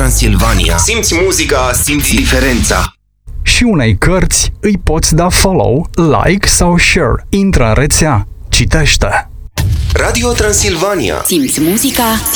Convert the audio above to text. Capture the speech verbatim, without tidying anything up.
Transilvania. Simți muzica, simți diferența. Și unei cărți îi poți da follow, like sau share. Intră în rețea, citește. Radio Transilvania. Simți muzica,